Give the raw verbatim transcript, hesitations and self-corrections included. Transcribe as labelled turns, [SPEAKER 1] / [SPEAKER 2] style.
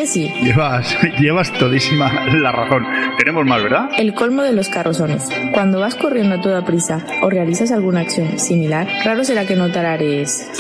[SPEAKER 1] que sí?
[SPEAKER 2] Llevas, llevas todísima la razón. Tenemos más, ¿verdad?
[SPEAKER 1] El colmo de los carrozones. Cuando vas corriendo a toda prisa o realizas alguna acción similar, raro será que no tararees.